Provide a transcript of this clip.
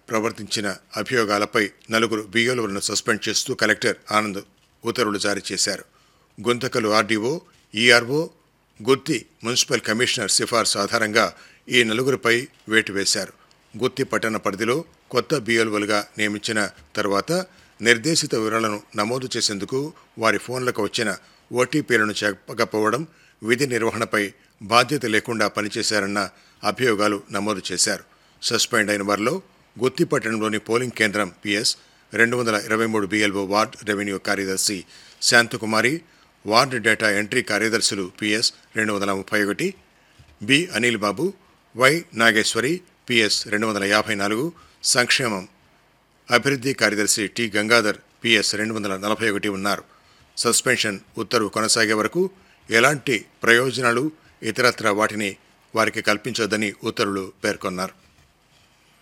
ప్రవర్తించిన అభియోగాలపై 4 బిఎల్ఓలను సస్పెండ్ చేస్తూ కలెక్టర్ ఆనంద్ ఉత్తర్వులు జారీ చేశారు. గుంతకల్ ఆర్డీఓ, ఈఆర్ఓ, గుత్తి మున్సిపల్ కమిషనర్ సిఫార్సు ఆధారంగా ఈ 4పై వేటు వేశారు. గుత్తి పట్టణ పరిధిలో కొత్త బిఎల్ఓలుగా నియమించిన తర్వాత నిర్దేశిత వివరాలను నమోదు చేసేందుకు వారి ఫోన్లకు వచ్చిన ఓటీపీలను చెప్పకపోవడం, విధి నిర్వహణపై బాధ్యత లేకుండా పనిచేశారన్న అభియోగాలు నమోదు చేశారు. సస్పెండ్ అయిన వారిలో గుత్తి పట్టణంలోని పోలింగ్ కేంద్రం పిఎస్ 223 బిఎల్ఓ, వార్డ్ రెవెన్యూ కార్యదర్శి శాంతకుమారి, వార్డ్ డేటా ఎంట్రీ కార్యదర్శులు PS 231, B Anil Babu, why Nageswari PS 254, సంక్షేమం అభివృద్ధి కార్యదర్శి టి గంగాధర్ పిఎస్ 241 ఉన్నారు. సస్పెన్షన్ ఉత్తర్వు కొనసాగే వరకు ఎలాంటి ప్రయోజనాలు ఇతరత్రా వాటిని వారికి కల్పించొద్దని ఉత్తర్వులు పేర్కొన్నారు.